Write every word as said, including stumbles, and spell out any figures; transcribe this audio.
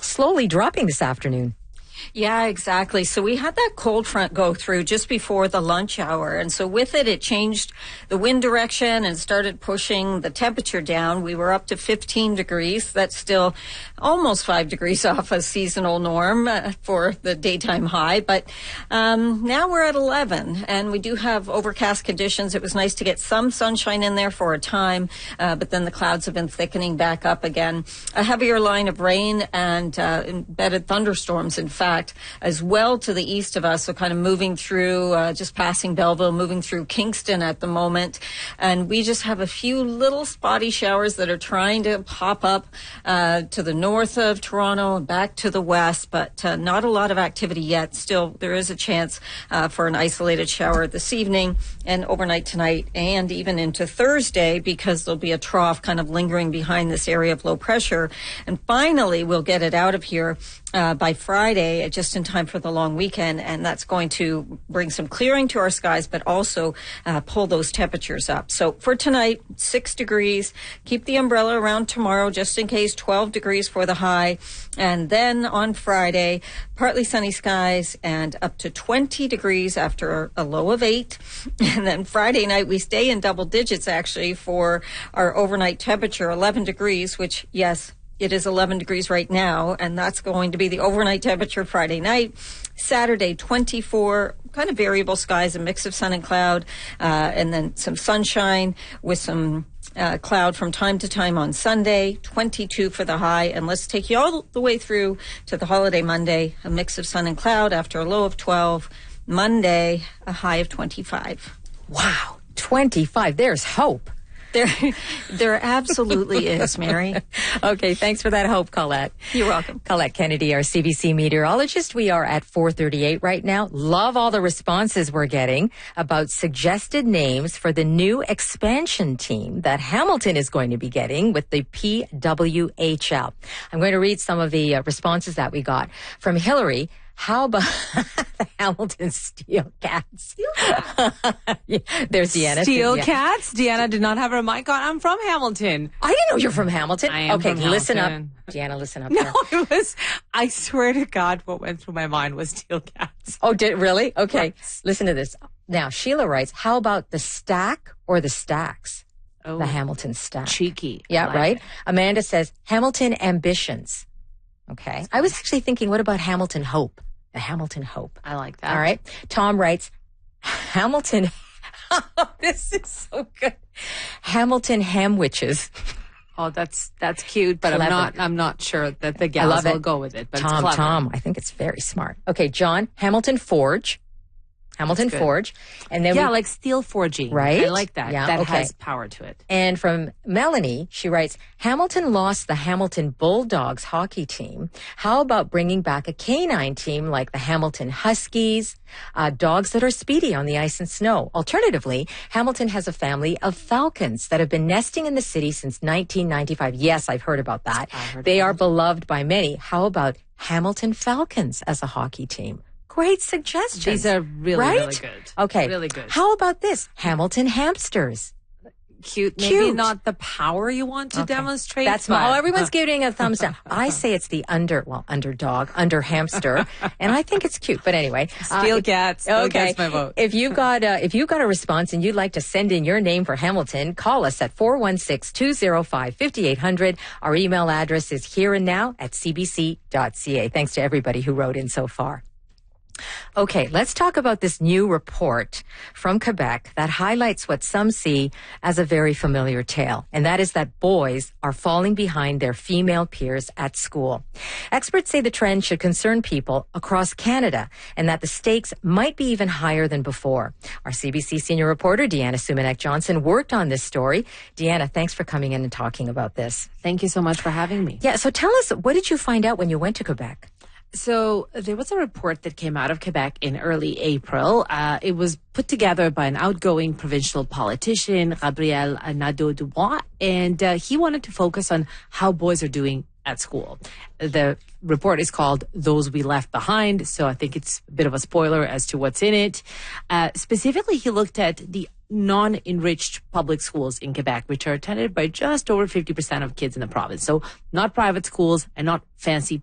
slowly dropping this afternoon. Yeah, exactly. So we had that cold front go through just before the lunch hour. And so with it, it changed the wind direction and started pushing the temperature down. We were up to fifteen degrees. That's still almost five degrees off a seasonal norm uh, for the daytime high. But um, now we're at eleven, and we do have overcast conditions. It was nice to get some sunshine in there for a time, uh, but then the clouds have been thickening back up again. A heavier line of rain and uh, embedded thunderstorms, in fact, as well to the east of us, so kind of moving through, uh, just passing Belleville, moving through Kingston at the moment. And we just have a few little spotty showers that are trying to pop up uh, to the north of Toronto and back to the west, but uh, not a lot of activity yet. Still, there is a chance uh, for an isolated shower this evening and overnight tonight and even into Thursday, because there'll be a trough kind of lingering behind this area of low pressure. And finally, we'll get it out of here Uh, by Friday, just in time for the long weekend, and that's going to bring some clearing to our skies, but also uh, pull those temperatures up. So for tonight, six degrees. Keep the umbrella around tomorrow, just in case, twelve degrees for the high. And then on Friday, partly sunny skies and up to twenty degrees after a low of eight. And then Friday night, we stay in double digits, actually, for our overnight temperature, eleven degrees, which, yes, it is eleven degrees right now, and that's going to be the overnight temperature Friday night. Saturday, twenty-four, kind of variable skies, a mix of sun and cloud, uh, and then some sunshine with some uh, cloud from time to time on Sunday, twenty-two for the high. And let's take you all the way through to the holiday Monday, a mix of sun and cloud after a low of twelve. Monday, a high of twenty-five. Wow, twenty-five. There's hope. There, there absolutely is, Mary. Okay, thanks for that hope, Colette. You're welcome. Colette Kennedy, our C B C meteorologist. We are at four thirty-eight right now. Love all the responses we're getting about suggested names for the new expansion team that Hamilton is going to be getting with the P W H L. I'm going to read some of the uh, responses that we got from Hillary. How about the Hamilton Steel Cats? Steel Cats. Yeah, there's Deanna. Steel yeah. Cats. Deanna did not have her mic on. I'm from Hamilton. I didn't know you're from Hamilton. I am okay, from listen Hamilton. up. Deanna, listen up. No, there. it was, I swear to God, what went through my mind was Steel Cats. Oh, did really? Okay. Yes. Listen to this. Now, Sheila writes, how about the Stack or the Stacks? Oh, the Hamilton Stack. cheeky. Yeah, Like right? it. Amanda says, Hamilton Ambitions. Okay. I was actually thinking, what about Hamilton Hope? The Hamilton Hope. I like that. All right. Tom writes, Hamilton. This is so good. Hamilton Hamwitches. Oh, that's that's cute, but Clever. I'm not I'm not sure that the I gals love will it. go with it. But Tom, it's clever. Tom, I think it's very smart. Okay, John, Hamilton Forge. Hamilton That's good. Forge. And then Yeah, we, like steel forging. Right? I like that. Yeah, that okay. has power to it. And from Melanie, she writes, Hamilton lost the Hamilton Bulldogs hockey team. How about bringing back a canine team like the Hamilton Huskies, uh, dogs that are speedy on the ice and snow? Alternatively, Hamilton has a family of falcons that have been nesting in the city since nineteen ninety-five. Yes, I've heard about that. heard They about are it. beloved by many. How about Hamilton Falcons as a hockey team? Great suggestions. These are really, right? really good. Okay. Really good. How about this? Hamilton Hamsters. Cute. Maybe Cute. not the power you want to Okay. demonstrate. That's but- my, oh, everyone's giving a thumbs down. I say it's the under, well, underdog, under hamster, and I think it's cute. But anyway, Steel uh, Cats. Steel Okay, Cats, my vote. if you've got uh, if you've got a response and you'd like to send in your name for Hamilton, call us at four one six, two zero five, five eight zero zero. Our email address is here and now at c b c dot c a. Thanks to everybody who wrote in so far. Okay, let's talk about this new report from Quebec that highlights what some see as a very familiar tale, and that is that boys are falling behind their female peers at school. Experts say the trend should concern people across Canada and that the stakes might be even higher than before. Our C B C senior reporter, Deanna Sumanek-Johnson, worked on this story. Deanna, thanks for coming in and talking about this. Thank you so much for having me. Yeah, so tell us, what did you find out when you went to Quebec? So there was a report that came out of Quebec in early April. Uh, it was put together by an outgoing provincial politician, Gabriel Nadeau-Dubois, and uh, he wanted to focus on how boys are doing at school. The report is called Those We Left Behind, so I think it's a bit of a spoiler as to what's in it. Uh, specifically, he looked at the non-enriched public schools in Quebec, which are attended by just over fifty percent of kids in the province. So not private schools and not fancy